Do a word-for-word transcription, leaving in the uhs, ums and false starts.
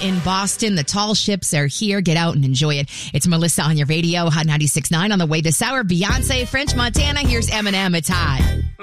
in Boston. The tall ships are here. Get out and enjoy it. It's Melissa on your radio, Hot ninety-six point nine on the way this hour. Beyonce, French Montana. Here's Eminem. It's hot.